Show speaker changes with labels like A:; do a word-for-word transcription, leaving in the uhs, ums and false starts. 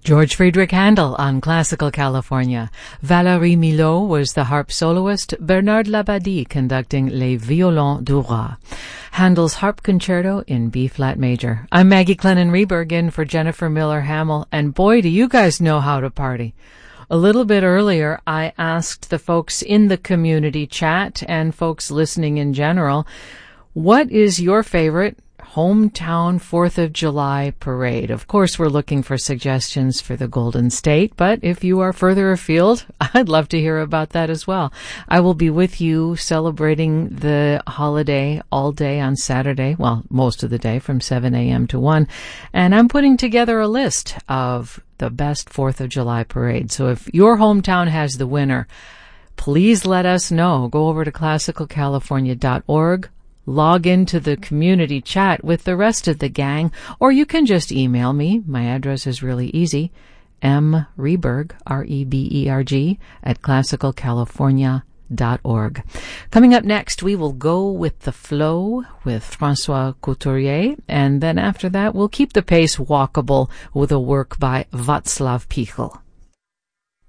A: George Friedrich Handel on Classical California. Valérie Milhaud was the harp soloist, Bernard Labadie conducting Les Violons du Roi. Handel's Harp Concerto in B-flat major. I'm Maggie Clennon-Reberg in for Jennifer Miller-Hamill, and boy, do you guys know how to party. A little bit earlier, I asked the folks in the community chat and folks listening in general, what is your favorite hometown fourth of July parade? Of course, we're looking for suggestions for the Golden State, but if you are further afield, I'd love to hear about that as well. I will be with you celebrating the holiday all day on Saturday, well, most of the day from seven a.m. to one, and I'm putting together a list of the best fourth of July parade. So if your hometown has the winner, please let us know. Go over to classical california dot org. Log into the community chat with the rest of the gang, or you can just email me. My address is really easy, mreberg, R E B E R G, at classical california dot org. Coming up next, we will go with the flow with François Couturier, and then after that, we'll keep the pace walkable with a work by Václav Pichl.